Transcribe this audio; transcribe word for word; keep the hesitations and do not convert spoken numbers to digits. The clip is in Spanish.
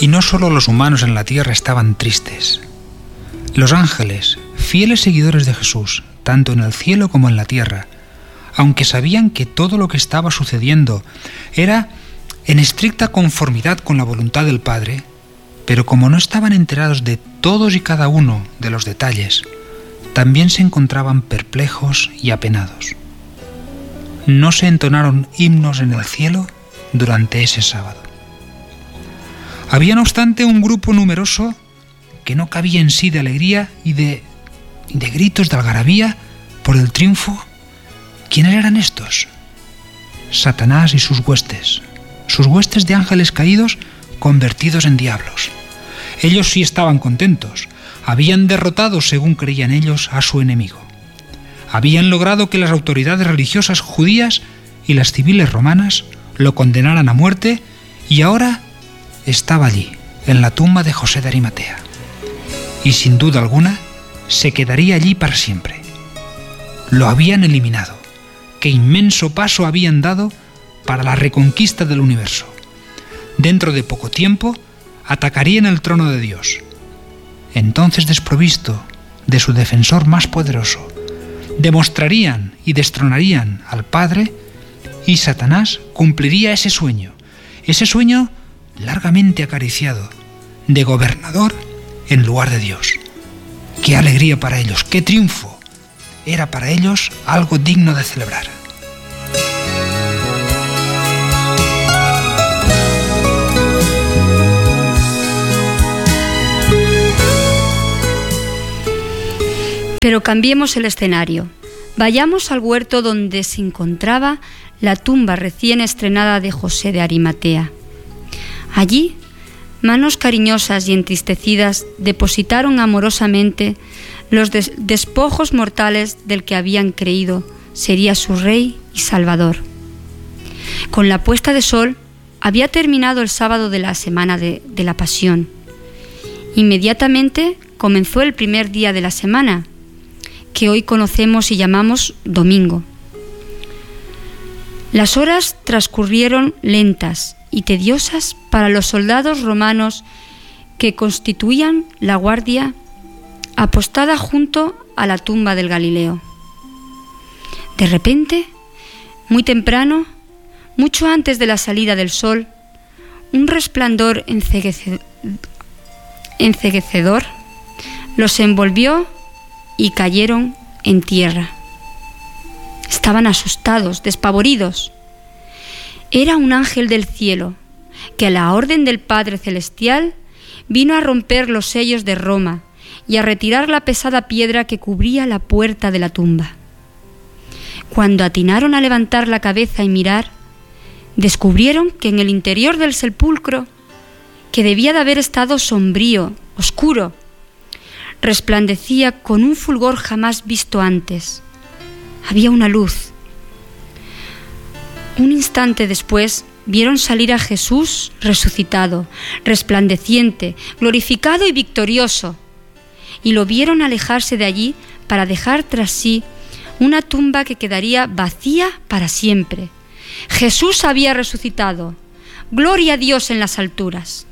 Y no solo los humanos en la tierra estaban tristes. Los ángeles, fieles seguidores de Jesús, tanto en el cielo como en la tierra, aunque sabían que todo lo que estaba sucediendo era en estricta conformidad con la voluntad del Padre, pero como no estaban enterados de todos y cada uno de los detalles, también se encontraban perplejos y apenados. No se entonaron himnos en el cielo durante ese sábado. Había, no obstante, un grupo numeroso que no cabía en sí de alegría y de, de gritos de algarabía por el triunfo. ¿Quiénes eran estos? Satanás y sus huestes, sus huestes de ángeles caídos convertidos en diablos. Ellos sí estaban contentos. Habían derrotado, según creían ellos, a su enemigo. Habían logrado que las autoridades religiosas judías y las civiles romanas lo condenaran a muerte, y ahora estaba allí, en la tumba de José de Arimatea. Y sin duda alguna, se quedaría allí para siempre. Lo habían eliminado. Qué inmenso paso habían dado para la reconquista del universo. Dentro de poco tiempo, atacarían el trono de Dios. Entonces, desprovisto de su defensor más poderoso, demostrarían y destronarían al Padre, y Satanás cumpliría ese sueño, ese sueño largamente acariciado, de gobernador en lugar de Dios. ¡Qué alegría para ellos! ¡Qué triunfo! Era para ellos algo digno de celebrar. Pero cambiemos el escenario. Vayamos al huerto donde se encontraba la tumba recién estrenada de José de Arimatea. Allí, manos cariñosas y entristecidas depositaron amorosamente los des- despojos mortales del que habían creído sería su rey y salvador. Con la puesta de sol había terminado el sábado de la semana de, de la Pasión. Inmediatamente comenzó el primer día de la semana, que hoy conocemos y llamamos domingo. Las horas transcurrieron lentas y tediosas para los soldados romanos que constituían la guardia apostada junto a la tumba del Galileo. De repente, muy temprano, mucho antes de la salida del sol, un resplandor enceguecedor los envolvió y cayeron en tierra. Estaban asustados, despavoridos. Era un ángel del cielo que, a la orden del Padre Celestial, vino a romper los sellos de Roma y a retirar la pesada piedra que cubría la puerta de la tumba. Cuando atinaron a levantar la cabeza y mirar, descubrieron que en el interior del sepulcro, que debía de haber estado sombrío, oscuro, resplandecía con un fulgor jamás visto antes. Había una luz. Un instante después vieron salir a Jesús resucitado, resplandeciente, glorificado y victorioso, y lo vieron alejarse de allí para dejar tras sí una tumba que quedaría vacía para siempre. Jesús había resucitado. Gloria a Dios en las alturas.